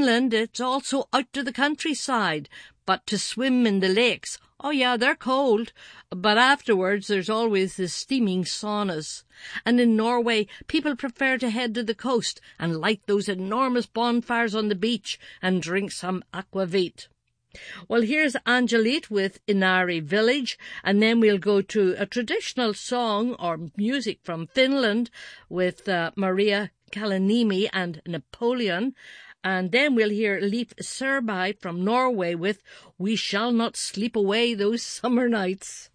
Finland, it's also out to the countryside, but to swim in the lakes, oh yeah, they're cold, but afterwards there's always the steaming saunas. And in Norway, people prefer to head to the coast and light those enormous bonfires on the beach and drink some aquavit. Well, here's Angelique with Inari Village, and then we'll go to a traditional song or music from Finland with Maria Kalanimi and Napoleon. And then we'll hear Leif Serby from Norway with We Shall Not Sleep Away Those Summer Nights.